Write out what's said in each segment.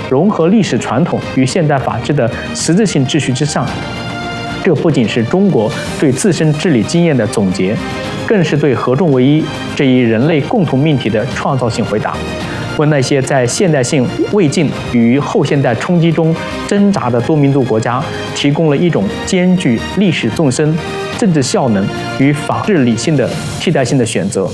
融合历史传统与现代法治的实质性秩序之上。这不仅是中国对自身治理经验的总结，更是对合众为一这一人类共同命题的创造性回答，为那些在现代性未尽与后现代冲击中挣扎的多民族国家提供了一种兼具历史纵深、政治效能与法治理性的替代性的选择。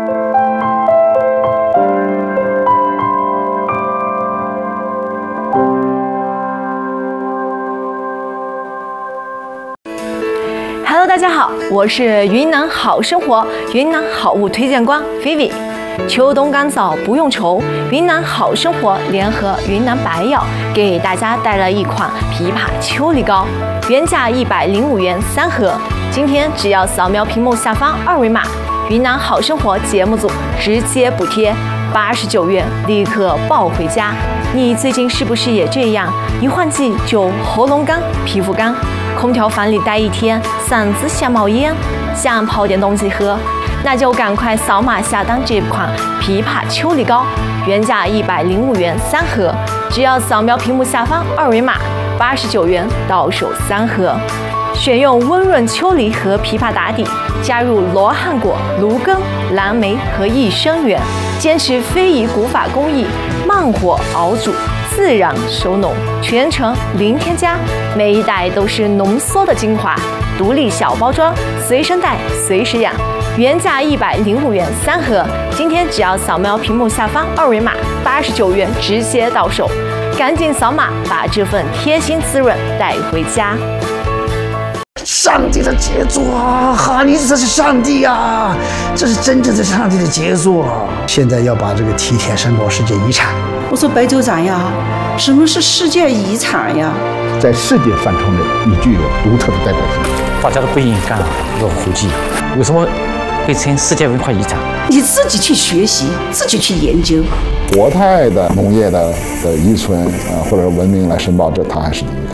Hello， 大家好，我是云南好生活云南好物推荐官 Vivi。秋冬干燥不用愁，云南好生活联合云南白药给大家带来一款枇杷秋梨膏，原价105元3盒，今天只要扫描屏幕下方2维码，云南好生活节目组直接补贴89元，立刻抱回家。你最近是不是也这样？一换季就喉咙干、皮肤干，空调房里待一天，嗓子想冒烟，想泡点东西喝，那就赶快扫码下单这款枇杷秋梨膏，原价105元3盒，只要扫描屏幕下方2维码，89元到手3盒。选用温润秋梨和枇杷打底，加入罗汉果、芦根、蓝莓和益生元，坚持非遗古法工艺，慢火熬煮，自然收浓，全程零添加，每一袋都是浓缩的精华，独立小包装，随身带，随时养。原价105元3盒，今天只要扫描屏幕下方2维码，89元直接到手，赶紧扫码把这份贴心滋润带回家。 上帝的杰作啊！哈尼，这是上帝啊！这是真正的上帝的杰作。现在要把这个梯田申报世界遗产。 我说白州展呀，什么是世界遗产呀？ 在世界范畴内，你具有独特的代表性。 大家都不应该这个胡记，为什么被称世界文化遗产？ 你自己去学习，自己去研究。 国泰的农业的遗存或者文明来申报，这它还是第一个。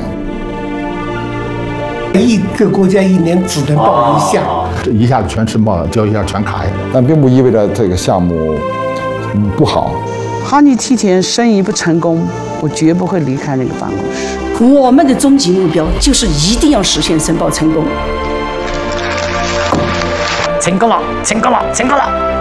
一个国家一年只能报一项， 这一下子全申报了，交一下全卡，但并不意味着这个项目不好。 哈尼梯田申遗不成功，我绝不会离开那个办公室。 我们的终极目标就是一定要实现申报成功。 成功了，成功了，成功了！